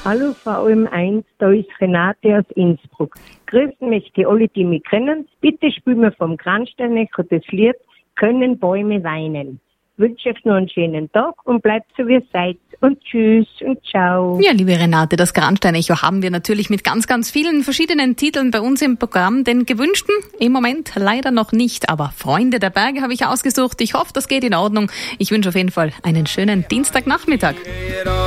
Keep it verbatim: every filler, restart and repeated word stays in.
Hallo V M eins, da ist Renate aus Innsbruck. Grüßen möchte alle, die mich kennen. Bitte spiel mir vom Kranstein-Echo das Lied Können Bäume weinen. Ich wünsche euch noch einen schönen Tag und bleibt so wie ihr seid. Und tschüss und ciao. Ja, liebe Renate, das Kranstein-Echo haben wir natürlich mit ganz, ganz vielen verschiedenen Titeln bei uns im Programm. Den gewünschten im Moment leider noch nicht, aber Freunde der Berge habe ich ausgesucht. Ich hoffe, das geht in Ordnung. Ich wünsche auf jeden Fall einen schönen Dienstagnachmittag.